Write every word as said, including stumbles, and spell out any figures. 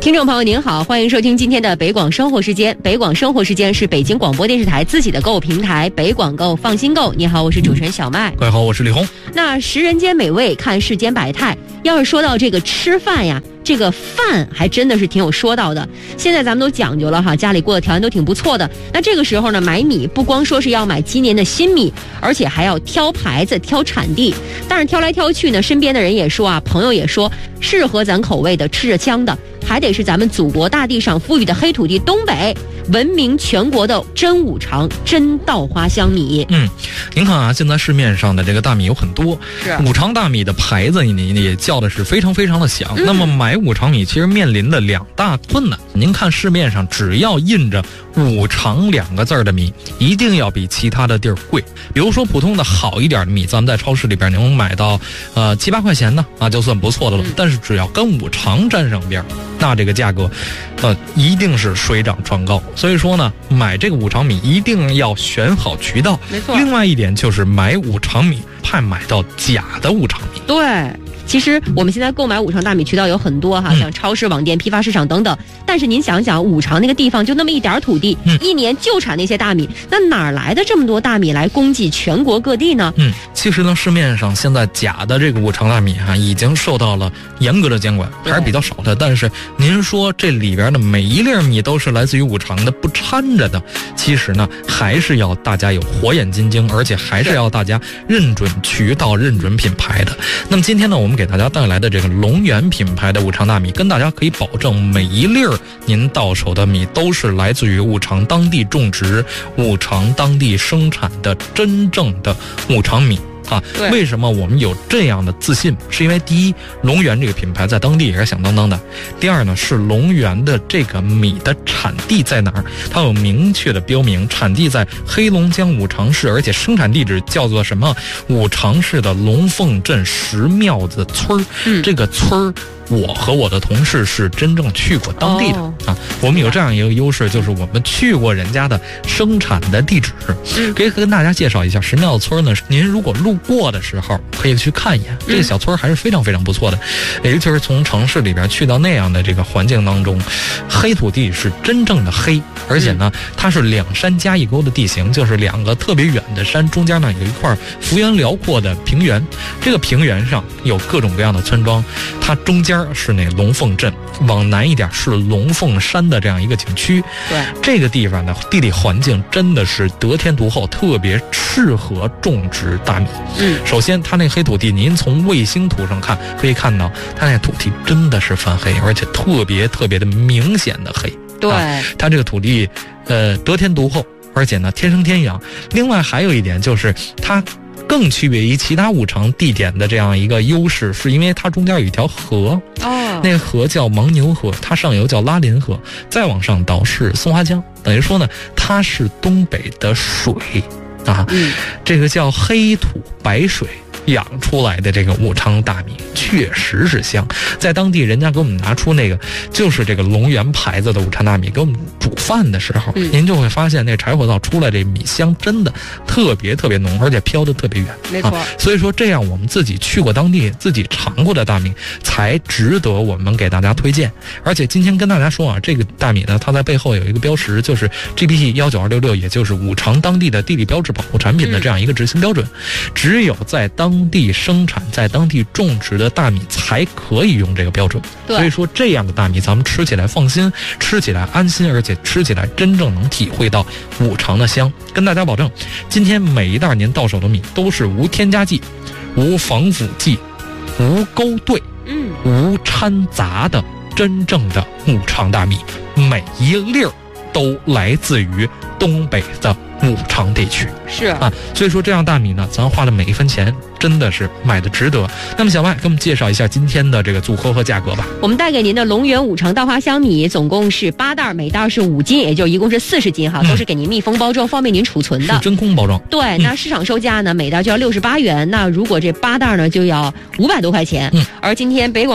听众朋友您好，欢迎收听今天的北广生活时间。北广生活时间是北京广播电视台自己的购物平台北广购放心购。你好，我是主持人小麦。 各位好，我是李红。 那食人间美味，看世间百态。要是说到这个吃饭呀，这个饭还真的是挺有说道的。现在咱们都讲究了哈，家里过的条件都挺不错的。那这个时候呢，买米不光说是要买今年的新米，而且还要挑牌子、挑产地。但是挑来挑去呢，身边的人也说啊，朋友也说，适合咱口味的、吃着香的，还得是咱们祖国大地上富裕的黑土地东北，闻名全国的真五常真稻花香米。 嗯，您看啊，现在市面上的这个大米有很多，五常大米的牌子你也叫的是非常非常的响。嗯、那么买五常米其实面临的两大困难。您看市面上只要印着五常两个字的米，一定要比其他的地儿贵。比如说普通的好一点的米，咱们在超市里边能买到呃七八块钱的啊，就算不错的了。嗯、但是只要跟五常沾上边，那这个价格呃一定是水涨船高。所以说呢，买这个五常米一定要选好渠道。 没错。 另外一点就是买五常米，怕买到假的五常米。 对。其实我们现在购买五常大米渠道有很多哈，像超市、网店、批发市场等等。但是您想想，五常那个地方就那么一点土地，嗯、一年就产那些大米，那哪来的这么多大米来供给全国各地呢？ 嗯，其实呢，市面上现在假的这个五常大米哈、啊，已经受到了严格的监管，还是比较少的。但是您说这里边的每一粒米都是来自于五常的，不掺着的，其实呢，还是要大家有火眼金睛，而且还是要大家认准渠道、认准品牌的。那么今天呢，我们给大家带来的这个龙源品牌的五常大米，跟大家可以保证每一粒儿您到手的米都是来自于五常当地种植、五常当地生产的真正的五常米啊。为什么我们有这样的自信？是因为第一，龙源这个品牌在当地也是响当当的；第二呢，是龙源的这个米的产地在哪儿，它有明确的标明，产地在黑龙江五常市，而且生产地址叫做什么？五常市的龙凤镇石庙子村儿。嗯、这个村儿，我和我的同事是真正去过当地的、哦、啊。我们有这样一个优势，就是我们去过人家的生产的地址。嗯、可以跟大家介绍一下石庙村呢。您如果路过的时候可以去看一眼，这个小村还是非常非常不错的。嗯、尤其是从城市里边去到那样的这个环境当中，黑土地是真正的黑，而且呢，它是两山加一沟的地形，就是两个特别远的山，中间呢有一块幅员辽阔的平原。这个平原上有各种各样的村庄，它中间是那龙凤镇，往南一点是龙凤山的这样一个景区。 对， 这个地方的地理环境真的是得天独厚，特别适合种植大米。嗯，首先它那黑土地，您从卫星图上看可以看到，它那土地真的是泛黑，而且特别特别的明显的黑。 对， 啊、它这个土地呃得天独厚，而且呢天生天养。另外还有一点就是它更区别于其他五常地点的这样一个优势，是因为它中间有一条河。哦，那个河叫牦牛河，它上游叫拉林河，再往上倒是松花江。等于说呢，它是东北的水啊，嗯、这个叫黑土白水养出来的这个五常大米确实是香。在当地人家给我们拿出那个就是这个龙源牌子的五常大米给我们煮饭的时候，嗯、您就会发现那柴火灶出来这米香真的特别特别浓，而且飘得特别远。 没错、啊， 所以说这样我们自己去过当地自己尝过的大米才值得我们给大家推荐。而且今天跟大家说啊，这个大米呢，它在背后有一个标识，就是 G B T 一九二六六，也就是五常当地的地理标志保护产品的这样一个执行标准。嗯、只有在当当地生产在当地种植的大米才可以用这个标准。所以说这样的大米咱们吃起来放心，吃起来安心，而且吃起来真正能体会到五常的香。跟大家保证，今天每一袋您到手的米都是无添加剂、无防腐剂、无勾兑、嗯、无掺杂的真正的五常大米，每一粒儿都来自于东北的五常地区。 是啊，所以说这样大米呢，咱花的每一分钱真的是买的值得。那么小麦给我们介绍一下今天的这个组合和价格吧。 我们带给您的龙源五常稻花香米总共是八袋，每袋是五斤，也就一共是四十斤哈，嗯、都是给您密封包装，方便您储存的， 是真空包装。 对，嗯、那市场售价呢，每袋就要六十八元，那如果这八袋呢就要五百多块钱。嗯，而今天北广